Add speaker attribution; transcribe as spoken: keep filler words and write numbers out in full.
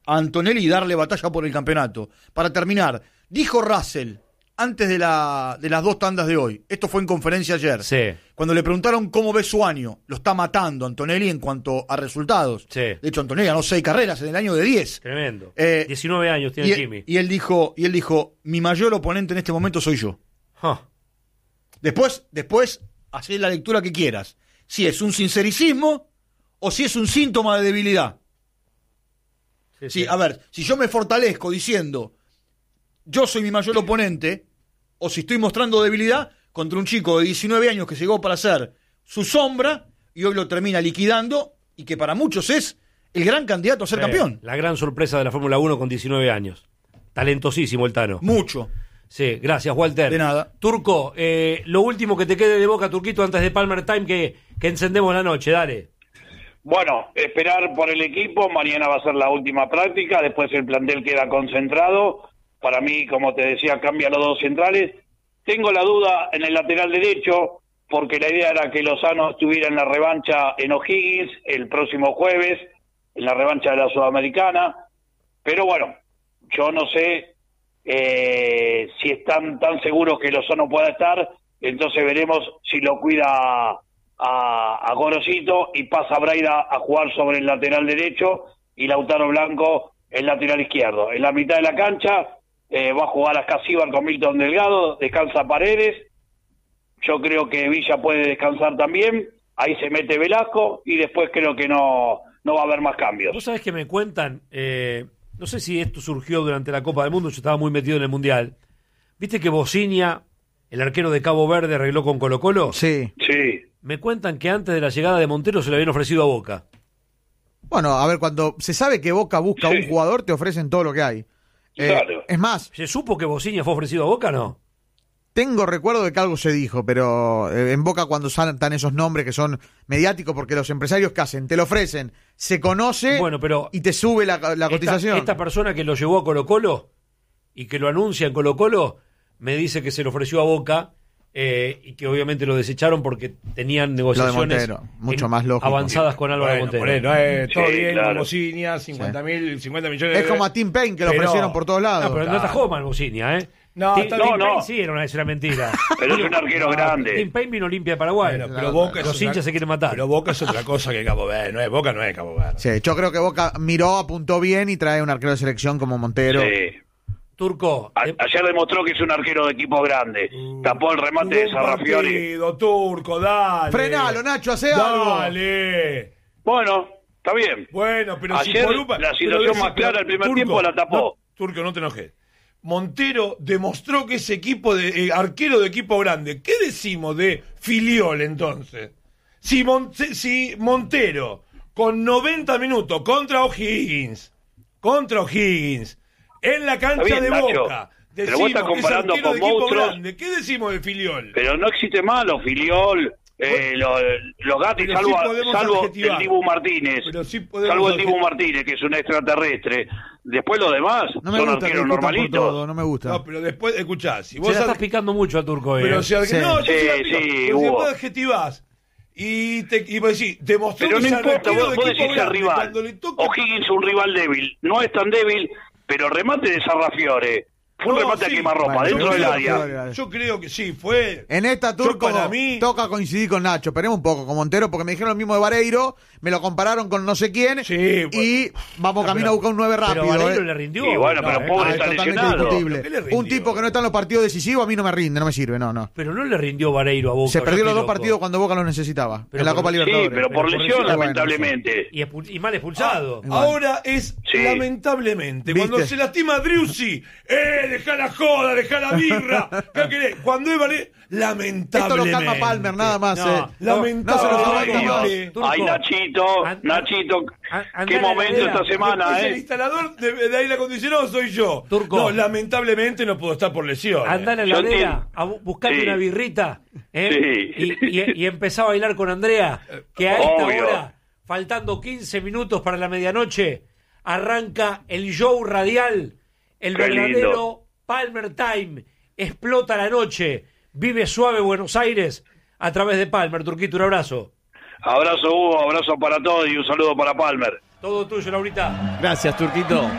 Speaker 1: a Antonelli y darle batalla por el campeonato. Para terminar, dijo Russell, antes de, la, de las dos tandas de hoy, esto fue en conferencia ayer,
Speaker 2: sí.
Speaker 1: cuando le preguntaron cómo ve su año, lo está matando Antonelli en cuanto a resultados.
Speaker 2: Sí.
Speaker 1: De hecho, Antonelli ganó seis carreras en el año de diez.
Speaker 2: Tremendo.
Speaker 1: Eh,
Speaker 2: diecinueve años tiene
Speaker 1: y,
Speaker 2: Jimmy.
Speaker 1: Y él dijo, y él dijo, mi mayor oponente en este momento soy yo.
Speaker 2: Huh.
Speaker 1: Después, después, hacé la lectura que quieras. Si es un sincericismo o si es un síntoma de debilidad.
Speaker 2: Sí,
Speaker 1: Sí,
Speaker 2: sí.
Speaker 1: a ver, si yo me fortalezco diciendo yo soy mi mayor oponente, o si estoy mostrando debilidad contra un chico de diecinueve años que llegó para ser su sombra y hoy lo termina liquidando y que para muchos es el gran candidato a ser
Speaker 2: Eh,
Speaker 1: campeón.
Speaker 2: La gran sorpresa de la Fórmula uno con diecinueve años. Talentosísimo el Tano.
Speaker 1: Mucho.
Speaker 2: Sí, gracias, Walter.
Speaker 1: De nada.
Speaker 2: Turco, eh, lo último que te quede de Boca, Turquito, antes de Palmer Time, que, que encendemos la noche, dale.
Speaker 3: Bueno, esperar por el equipo, mañana va a ser la última práctica, después el plantel queda concentrado, para mí, como te decía, cambia los dos centrales. Tengo la duda en el lateral derecho, porque la idea era que Lozano estuviera en la revancha en O'Higgins el próximo jueves, en la revancha de la Sudamericana, pero bueno, yo no sé eh, si están tan seguros que Lozano pueda estar, entonces veremos si lo cuida a, a Gorosito y pasa Braida a jugar sobre el lateral derecho y Lautaro Blanco el lateral izquierdo. En la mitad de la cancha eh, va a jugar a Casíbar con Milton Delgado, descansa Paredes, yo creo que Villa puede descansar también, ahí se mete Velasco y después creo que no, no va a haber más cambios.
Speaker 2: Vos sabés que me cuentan, eh, no sé si esto surgió durante la Copa del Mundo, yo estaba muy metido en el Mundial, ¿viste que Bocinia, el arquero de Cabo Verde, arregló con Colo Colo?
Speaker 1: Sí.
Speaker 3: Sí.
Speaker 2: Me cuentan que antes de la llegada de Montero se le habían ofrecido a Boca.
Speaker 4: Bueno, a ver, cuando se sabe que Boca busca
Speaker 3: Sí.
Speaker 4: un jugador, te ofrecen todo lo que hay. Eh,
Speaker 3: Claro.
Speaker 4: Es más,
Speaker 2: ¿Se supo que Bocinia fue ofrecido a Boca, no?
Speaker 4: tengo recuerdo de que algo se dijo, pero eh, en Boca cuando saltan esos nombres que son mediáticos, porque los empresarios que hacen, te lo ofrecen, se conoce
Speaker 2: Bueno, pero
Speaker 4: y te sube la, la
Speaker 2: esta,
Speaker 4: cotización.
Speaker 2: esta persona que lo llevó a Colo Colo y que lo anuncia en Colo Colo me dice que se lo ofreció a Boca eh, y que obviamente lo desecharon porque tenían negociaciones
Speaker 4: Montero, mucho
Speaker 2: en-
Speaker 4: más lógico.
Speaker 2: avanzadas con Álvaro
Speaker 5: Bueno,
Speaker 2: Montero.
Speaker 5: por ahí, no es todo
Speaker 3: Sí,
Speaker 5: bien,
Speaker 3: claro.
Speaker 5: con Bocinia, cincuenta mil, cincuenta millones
Speaker 4: Es
Speaker 5: de
Speaker 4: como a Tim Payne, que lo
Speaker 5: Pero-
Speaker 4: ofrecieron por todos lados.
Speaker 2: No, pero no
Speaker 5: Claro.
Speaker 2: atajó mal Bocinia, ¿eh?
Speaker 5: No,
Speaker 2: Tim,
Speaker 5: está
Speaker 2: Tim
Speaker 3: bien. No,
Speaker 2: Payne
Speaker 3: no.
Speaker 2: sí era una, es una mentira.
Speaker 3: Pero es un arquero grande.
Speaker 2: Tim Payne vino limpia de Paraguay.
Speaker 5: Bueno, pero Boca es
Speaker 2: Los
Speaker 5: otra-
Speaker 2: hinchas se quieren matar.
Speaker 5: Pero Boca es otra cosa que Cabo Verde, no es Boca, no es Cabo Verde.
Speaker 4: Sí, yo creo que Boca miró, apuntó bien y trae un arquero de selección como Montero.
Speaker 3: Sí.
Speaker 2: Turco,
Speaker 3: A-
Speaker 2: eh,
Speaker 3: ayer demostró que es un arquero de equipo grande. Tapó el remate de
Speaker 5: Un
Speaker 3: Sarrafiori.
Speaker 5: partido, Turco, dale.
Speaker 4: Frenalo, Nacho, hace algo.
Speaker 5: Dale.
Speaker 3: Bueno, está bien.
Speaker 5: Bueno, pero
Speaker 3: Ayer
Speaker 5: si por un pa-
Speaker 3: la
Speaker 5: pero
Speaker 3: situación
Speaker 5: decí-
Speaker 3: más clara el primer
Speaker 5: Turco,
Speaker 3: tiempo la tapó.
Speaker 5: no, Turco, no te enojes. Montero demostró que es equipo de eh, arquero de equipo grande. ¿Qué decimos de Filiol entonces? Si, Mon- si Montero con noventa minutos contra O'Higgins, contra O'Higgins, en la cancha
Speaker 3: Está bien,
Speaker 5: de
Speaker 3: Nacho,
Speaker 5: Boca,
Speaker 3: pero vos
Speaker 5: decimos
Speaker 3: estás
Speaker 5: que es
Speaker 3: comparando
Speaker 5: arquero
Speaker 3: con
Speaker 5: de equipo
Speaker 3: monstruos.
Speaker 5: grande, ¿qué decimos de Filiol?
Speaker 3: Pero no existe más los Filiol, eh, los, los Gatti,
Speaker 5: pero
Speaker 3: salvo,
Speaker 5: sí podemos
Speaker 3: salvo
Speaker 5: adjetivar.
Speaker 3: el Dibu Martínez.
Speaker 5: Pero sí podemos
Speaker 3: Salvo el Dibu
Speaker 5: adjet-
Speaker 3: Martínez, que es un extraterrestre. Después los demás
Speaker 4: No me
Speaker 3: son
Speaker 4: gusta que
Speaker 3: arqueros
Speaker 4: discutan por
Speaker 3: normalitos.
Speaker 4: todo, no me gusta.
Speaker 5: No, pero después, escuchá, si
Speaker 2: se
Speaker 5: vos
Speaker 2: la estás
Speaker 5: ad-
Speaker 2: picando mucho a Turco. eh.
Speaker 5: Pero si, ad-
Speaker 4: Sí.
Speaker 5: no, yo
Speaker 3: Sí,
Speaker 5: soy adjetivo.
Speaker 3: sí,
Speaker 5: Pero si
Speaker 3: Hugo.
Speaker 5: después adjetivás y te y vos decís, demostró
Speaker 3: Pero
Speaker 5: que
Speaker 3: no
Speaker 5: es
Speaker 3: importa,
Speaker 5: arquero
Speaker 3: vos,
Speaker 5: de
Speaker 3: vos
Speaker 5: equipo
Speaker 3: decís el
Speaker 5: grande,
Speaker 3: rival.
Speaker 5: cuando le toca-
Speaker 3: O'Higgins es un rival débil. No es tan débil, pero remate de Sarrafiore. Fue un
Speaker 5: No,
Speaker 3: remate
Speaker 5: sí.
Speaker 3: a quemarropa,
Speaker 4: Bueno,
Speaker 3: dentro
Speaker 4: yo
Speaker 3: del
Speaker 4: creo
Speaker 3: área.
Speaker 4: que-
Speaker 5: Yo creo que sí, fue.
Speaker 4: En esta
Speaker 5: Yo
Speaker 4: Turco
Speaker 5: para mí-
Speaker 4: toca coincidir con Nacho. Esperemos un poco con Montero porque me dijeron lo mismo de Vareiro, me lo compararon con no sé quién
Speaker 5: Sí,
Speaker 4: y vamos
Speaker 5: Ah,
Speaker 4: camino
Speaker 5: pero-
Speaker 4: a buscar un nueve rápido.
Speaker 2: Pero Vareiro
Speaker 4: eh.
Speaker 2: le rindió.
Speaker 3: Y bueno,
Speaker 2: No,
Speaker 3: pero
Speaker 2: eh.
Speaker 3: pobre
Speaker 4: Ah,
Speaker 3: está
Speaker 4: es totalmente
Speaker 3: lesionado.
Speaker 4: discutible.
Speaker 5: ¿Pero qué le rindió?
Speaker 4: Un tipo que no está en los partidos decisivos a mí no me rinde, no me sirve, no, no.
Speaker 2: Pero no le rindió Vareiro a Boca.
Speaker 4: Se
Speaker 2: yo
Speaker 4: perdió los
Speaker 2: estoy
Speaker 4: dos
Speaker 2: loco.
Speaker 4: partidos cuando Boca los necesitaba,
Speaker 2: Pero
Speaker 4: en la
Speaker 2: por-
Speaker 4: Copa
Speaker 3: Sí,
Speaker 4: Libertadores.
Speaker 3: pero por
Speaker 2: Pero por
Speaker 3: lesión,
Speaker 2: lesión,
Speaker 3: lamentablemente.
Speaker 2: Y, expu- y mal expulsado.
Speaker 4: Ah,
Speaker 5: Ahora es
Speaker 3: Sí.
Speaker 5: lamentablemente
Speaker 4: ¿Viste?
Speaker 5: cuando se lastima Driussi, eh, dejá la joda, dejá la birra. ¿Qué querés? Cuando es Vale,
Speaker 4: Esto
Speaker 5: lamentablemente.
Speaker 4: lo calma Palmer, nada más.
Speaker 2: No,
Speaker 4: eh.
Speaker 5: Lamentablemente.
Speaker 4: No se lo
Speaker 3: Ay,
Speaker 4: toma más.
Speaker 3: Dios.
Speaker 2: Turco.
Speaker 3: Ay, Nachito,
Speaker 2: An-
Speaker 3: Nachito,
Speaker 2: an- andá
Speaker 3: qué
Speaker 2: a la
Speaker 3: momento
Speaker 2: heladera.
Speaker 3: esta semana,
Speaker 5: Después el
Speaker 3: ¿eh?
Speaker 5: instalador de, de aire acondicionado soy yo.
Speaker 2: Turco.
Speaker 5: No, lamentablemente no puedo estar por lesión.
Speaker 2: Andá a la
Speaker 3: Yo
Speaker 2: heladera
Speaker 3: entiendo.
Speaker 2: a bu- buscarte
Speaker 3: Sí.
Speaker 2: una birrita ¿eh?
Speaker 3: Sí.
Speaker 2: y, y, y empezá a bailar con Andrea, que a esta
Speaker 3: Obvio.
Speaker 2: hora, faltando quince minutos para la medianoche, arranca el show radial, el
Speaker 3: Qué
Speaker 2: verdadero
Speaker 3: lindo.
Speaker 2: Palmer Time. Explota la noche, vive suave Buenos Aires a través de Palmer. Turquito, un abrazo.
Speaker 3: Abrazo Hugo, abrazo para todos y un saludo para Palmer.
Speaker 2: Todo tuyo, Laurita.
Speaker 6: Gracias, Turquito.